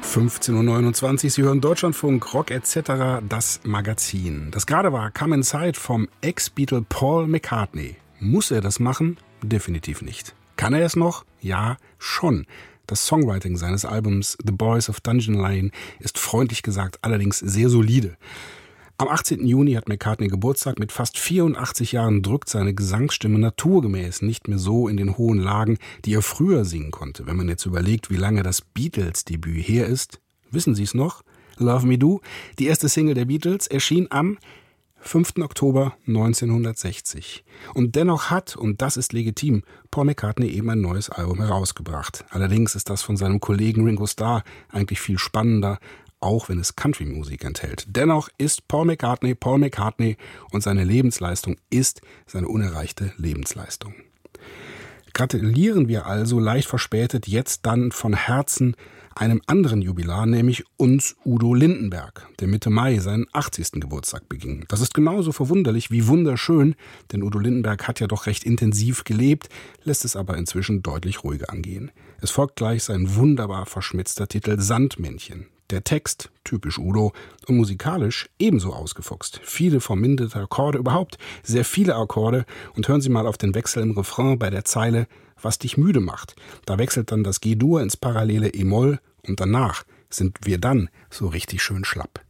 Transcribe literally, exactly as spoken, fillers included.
fünfzehn Uhr neunundzwanzig, Sie hören Deutschlandfunk, Rock et cetera, das Magazin. Das gerade war Come Inside vom Ex-Beatle Paul McCartney. Muss er das machen? Definitiv nicht. Kann er es noch? Ja, schon. Das Songwriting seines Albums The Boys of Dungeon Lane ist freundlich gesagt allerdings sehr solide. Am achtzehnten Juni hat McCartney Geburtstag. Mit fast vierundachtzig Jahren drückt seine Gesangsstimme naturgemäß nicht mehr so in den hohen Lagen, die er früher singen konnte. Wenn man jetzt überlegt, wie lange das Beatles-Debüt her ist, wissen Sie es noch? Love Me Do, die erste Single der Beatles, erschien am fünften Oktober neunzehnhundertsechzig. Und dennoch hat, und das ist legitim, Paul McCartney eben ein neues Album herausgebracht. Allerdings ist das von seinem Kollegen Ringo Starr eigentlich viel spannender, auch wenn es Country-Musik enthält. Dennoch ist Paul McCartney Paul McCartney und seine Lebensleistung ist seine unerreichte Lebensleistung. Gratulieren wir also leicht verspätet jetzt dann von Herzen einem anderen Jubilar, nämlich uns Udo Lindenberg, der Mitte Mai seinen achtzigsten Geburtstag beging. Das ist genauso verwunderlich wie wunderschön, denn Udo Lindenberg hat ja doch recht intensiv gelebt, lässt es aber inzwischen deutlich ruhiger angehen. Es folgt gleich sein wunderbar verschmitzter Titel Sandmännchen. Der Text, typisch Udo, und musikalisch ebenso ausgefuchst. Viele verminderte Akkorde, überhaupt sehr viele Akkorde. Und hören Sie mal auf den Wechsel im Refrain bei der Zeile, was dich müde macht. Da wechselt dann das G-Dur ins parallele E-Moll und danach sind wir dann so richtig schön schlapp.